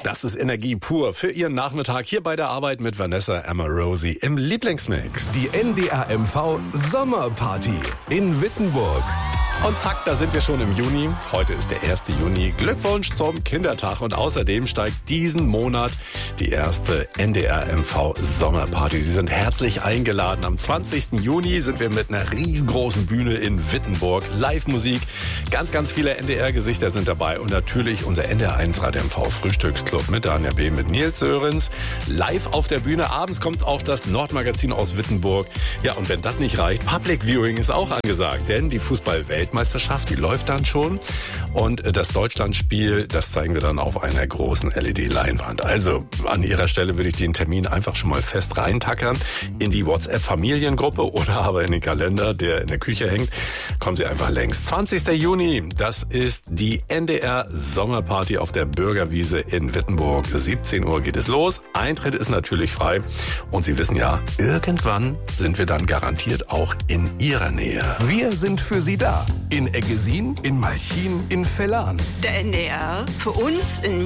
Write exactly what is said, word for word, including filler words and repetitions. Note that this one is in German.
Das ist Energie pur für Ihren Nachmittag hier bei der Arbeit mit Vanessa Amorosi im Lieblingsmix. Die N D R M V Sommerparty in Wittenburg. Und zack, da sind wir schon im Juni. Heute ist der erste Juni. Glückwunsch zum Kindertag. Und außerdem steigt diesen Monat die erste N D R M V Sommerparty. Sie sind herzlich eingeladen. Am zwanzigsten Juni sind wir mit einer riesengroßen Bühne in Wittenburg. Live-Musik, ganz, ganz viele N D R-Gesichter sind dabei. Und natürlich unser N D R eins Radio M V Frühstücksclub mit Danja B. mit Nils Sörenz. Live auf der Bühne. Abends kommt auch das Nordmagazin aus Wittenburg. Ja, und wenn das nicht reicht, Public Viewing ist auch angesagt. Denn die Fußball-Weltmeisterschaft, die läuft dann schon. Und das Deutschlandspiel, das zeigen wir dann auf einer großen L E D-Leinwand. Also an Ihrer Stelle würde ich den Termin einfach schon mal fest reintackern in die WhatsApp-Familiengruppe oder aber in den Kalender, der in der Küche hängt. Kommen Sie einfach längs. zwanzigsten Juni, das ist die N D R Sommerparty auf der Bürgerwiese in Wittenburg. siebzehn Uhr geht es los. Eintritt ist natürlich frei. Und Sie wissen ja, irgendwann sind wir dann garantiert auch in Ihrer Nähe. Wir sind für Sie da. In Eggesin, in Malchin, in Vellan. Der N D R, für uns in